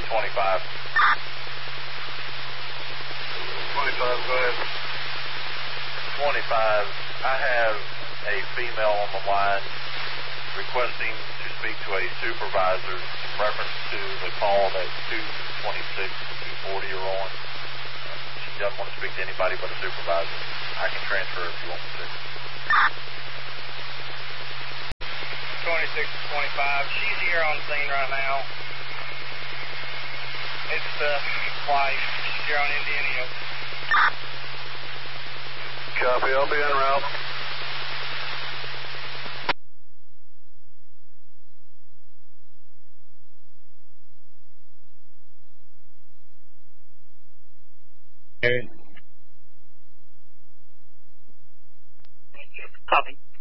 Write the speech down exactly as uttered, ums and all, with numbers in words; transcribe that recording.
twenty-five. twenty-five, go ahead. twenty-five, I have a female on the line requesting to speak to a supervisor in reference to the call that two twenty-six to two forty are on. She doesn't want to speak to anybody but a supervisor. I can transfer if you want me to. twenty-six to twenty-five, she's here on scene right now. It's the wife. She's here on Indian Hills. Copy, I'll be en route. Copy.